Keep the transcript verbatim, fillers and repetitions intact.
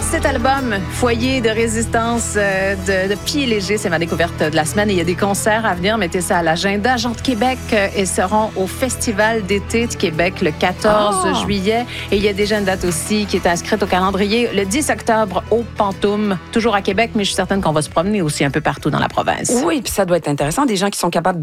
cet album, Foyer de résistance euh, de, de Pieds légers, c'est ma découverte de la semaine. Et il y a des concerts à venir. Mettez ça à l'agenda. Jean de Québec euh, et seront au Festival d'été de Québec le quatorze Oh! juillet. Et il y a déjà une date aussi qui est inscrite au calendrier le dix octobre au Pantoum, toujours à Québec, mais je suis certaine qu'on va se promener aussi un peu partout dans la province. Oui, puis ça doit être intéressant. Des gens qui sont capables